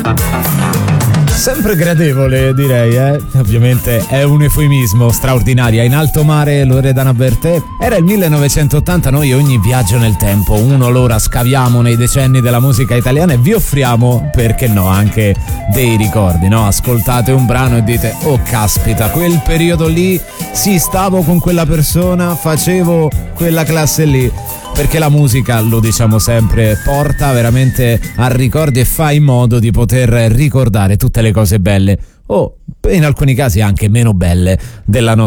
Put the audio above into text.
Sempre gradevole, direi, Ovviamente è un eufemismo, straordinaria. In alto mare, Loredana Bertè. Era il 1980, noi ogni viaggio nel tempo, un'ora scaviamo nei decenni della musica italiana e vi offriamo, perché no, anche dei ricordi, no? Ascoltate un brano e dite, oh caspita, quel periodo lì, sì, stavo con quella persona, facevo quella classe lì. Perché la musica, lo diciamo sempre, porta veramente a ricordi e fa in modo di poter ricordare tutte le cose belle o in alcuni casi anche meno belle della nostra